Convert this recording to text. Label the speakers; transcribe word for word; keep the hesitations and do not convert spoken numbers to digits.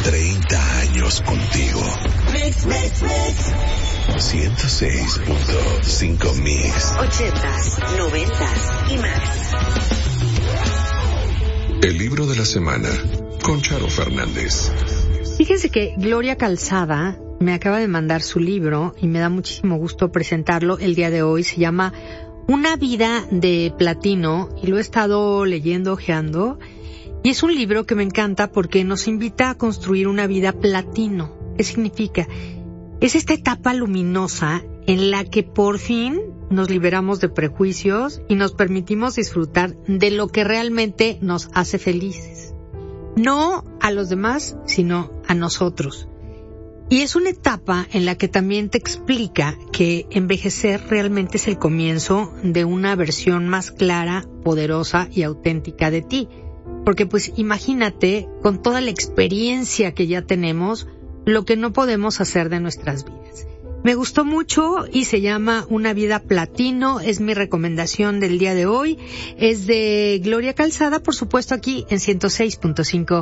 Speaker 1: treinta años contigo.
Speaker 2: Mix, mix, mix.
Speaker 1: ciento seis punto cinco Mix.
Speaker 2: Ochentas, noventas y más.
Speaker 1: El libro de la semana con Charo Fernández.
Speaker 3: Fíjense que Gloria Calzada me acaba de mandar su libro y me da muchísimo gusto presentarlo el día de hoy. Se llama Una vida de platino y lo he estado leyendo, ojeando. Y es un libro que me encanta porque nos invita a construir una vida platino. ¿Qué significa? Es esta etapa luminosa en la que por fin nos liberamos de prejuicios y nos permitimos disfrutar de lo que realmente nos hace felices. No a los demás, sino a nosotros. Y es una etapa en la que también te explica que envejecer realmente es el comienzo de una versión más clara, poderosa y auténtica de ti. Porque pues imagínate, con toda la experiencia que ya tenemos, lo que no podemos hacer de nuestras vidas. Me gustó mucho y se llama Una vida platino, es mi recomendación del día de hoy. Es de Gloria Calzada, por supuesto, aquí en ciento seis punto cinco